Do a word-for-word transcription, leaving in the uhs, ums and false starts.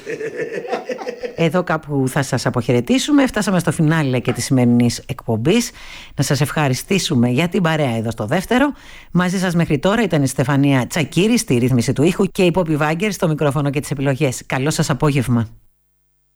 Εδώ κάπου θα σας αποχαιρετήσουμε. Φτάσαμε στο φινάλε και της σημερινής εκπομπής. Να σας ευχαριστήσουμε για την παρέα εδώ στο δεύτερο. Μαζί σας μέχρι τώρα ήταν η Στεφανία Τσακίρη στη ρύθμιση του ήχου και η Πόπη Βάγκερ στο μικρόφωνο και τις επιλογές. Καλό σας απόγευμα.